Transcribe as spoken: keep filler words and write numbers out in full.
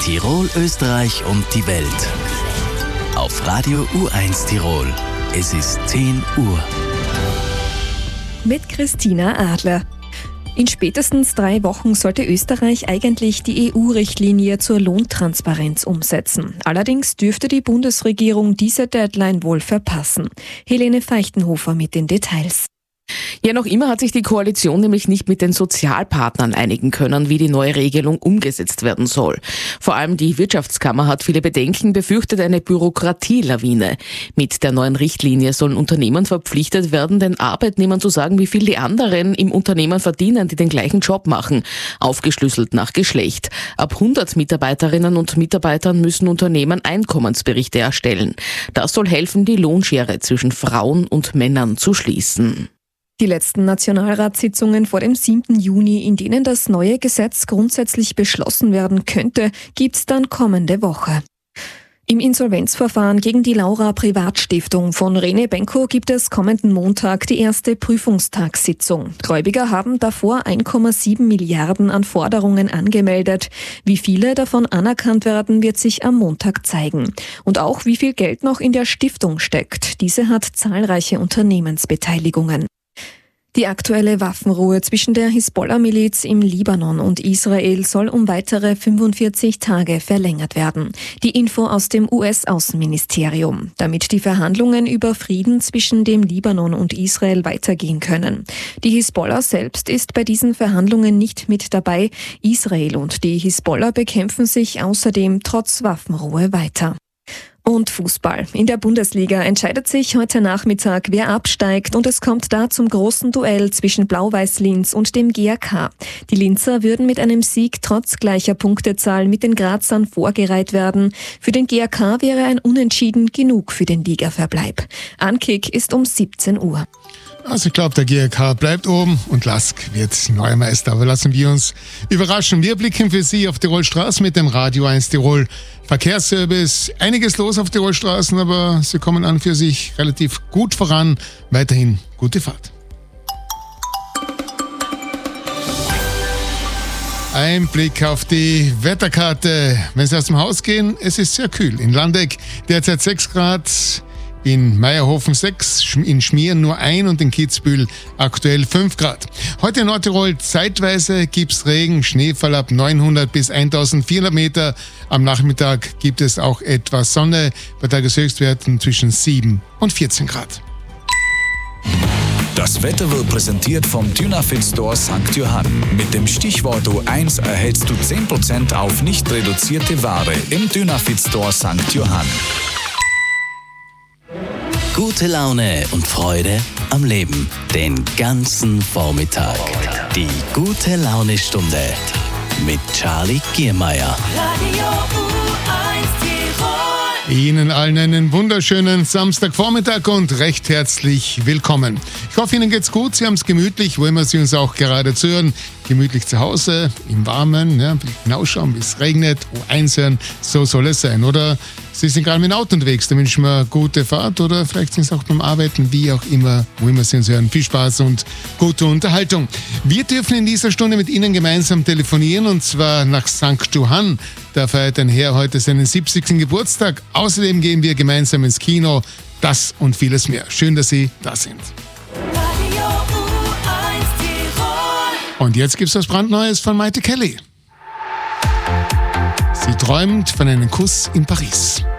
Tirol, Österreich und die Welt. Auf Radio U eins Tirol. Es ist zehn Uhr. Mit Christina Adler. In spätestens drei Wochen sollte Österreich eigentlich die E U-Richtlinie zur Lohntransparenz umsetzen. Allerdings dürfte die Bundesregierung diese Deadline wohl verpassen. Helene Feichtenhofer mit den Details. Ja, noch immer hat sich die Koalition nämlich nicht mit den Sozialpartnern einigen können, wie die neue Regelung umgesetzt werden soll. Vor allem die Wirtschaftskammer hat viele Bedenken, befürchtet eine Bürokratielawine. Mit der neuen Richtlinie sollen Unternehmen verpflichtet werden, den Arbeitnehmern zu sagen, wie viel die anderen im Unternehmen verdienen, die den gleichen Job machen, aufgeschlüsselt nach Geschlecht. Ab hundert Mitarbeiterinnen und Mitarbeitern müssen Unternehmen Einkommensberichte erstellen. Das soll helfen, die Lohnschere zwischen Frauen und Männern zu schließen. Die letzten Nationalratssitzungen vor dem siebten Juni, in denen das neue Gesetz grundsätzlich beschlossen werden könnte, gibt's dann kommende Woche. Im Insolvenzverfahren gegen die Laura Privatstiftung von Rene Benko gibt es kommenden Montag die erste Prüfungstagssitzung. Gläubiger haben davor eins Komma sieben Milliarden an Forderungen angemeldet. Wie viele davon anerkannt werden, wird sich am Montag zeigen. Und auch wie viel Geld noch in der Stiftung steckt. Diese hat zahlreiche Unternehmensbeteiligungen. Die aktuelle Waffenruhe zwischen der Hisbollah-Miliz im Libanon und Israel soll um weitere fünfundvierzig Tage verlängert werden. Die Info aus dem U S-Außenministerium, damit die Verhandlungen über Frieden zwischen dem Libanon und Israel weitergehen können. Die Hisbollah selbst ist bei diesen Verhandlungen nicht mit dabei. Israel und die Hisbollah bekämpfen sich außerdem trotz Waffenruhe weiter. Und Fußball. In der Bundesliga entscheidet sich heute Nachmittag, wer absteigt, und es kommt da zum großen Duell zwischen Blau-Weiß Linz und dem G A K. Die Linzer würden mit einem Sieg trotz gleicher Punktezahl mit den Grazern vorgereiht werden. Für den G A K wäre ein Unentschieden genug für den Ligaverbleib. Ankick ist um siebzehn Uhr. Also ich glaube, der G A K bleibt oben und Lask wird neuer Meister. Aber lassen wir uns überraschen. Wir blicken für Sie auf Tirol Straßen mit dem Radio eins Tirol Verkehrsservice. Einiges los auf Tirol Straßen, aber sie kommen an für sich relativ gut voran. Weiterhin gute Fahrt. Ein Blick auf die Wetterkarte. Wenn Sie aus dem Haus gehen, es ist sehr kühl. In Landeck derzeit sechs Grad. In Meierhofen sechs, in Schmieren nur ein und in Kitzbühel aktuell fünf Grad. Heute in Nordtirol zeitweise gibt's Regen, Schneefall ab neunhundert bis eintausendvierhundert Meter. Am Nachmittag gibt es auch etwas Sonne, bei Tageshöchstwerten zwischen sieben und vierzehn Grad. Das Wetter wird präsentiert vom Dynafit Store Sankt Johann. Mit dem Stichwort U eins erhältst du zehn Prozent auf nicht reduzierte Ware im Dynafit Store Sankt Johann. Gute Laune und Freude am Leben. Den ganzen Vormittag. Die gute Laune-Stunde mit Charlie Giermeier. Ihnen allen einen wunderschönen Samstagvormittag und recht herzlich willkommen. Ich hoffe, Ihnen geht's gut, Sie haben es gemütlich, wo immer Sie uns auch gerade zuhören. Gemütlich zu Hause, im Warmen, ja, hinausschauen, bis es regnet, U eins hören, so soll es sein. Oder Sie sind gerade mit dem Auto unterwegs, da wünschen wir gute Fahrt oder vielleicht sind Sie auch beim Arbeiten, wie auch immer, wo immer Sie uns hören. Viel Spaß und gute Unterhaltung. Wir dürfen in dieser Stunde mit Ihnen gemeinsam telefonieren und zwar nach Sankt Johann. Da feiert ein Herr heute seinen siebzigsten Geburtstag. Außerdem gehen wir gemeinsam ins Kino. Das und vieles mehr. Schön, dass Sie da sind. Und jetzt gibt's was brandneues von Maite Kelly. Sie träumt von einem Kuss in Paris.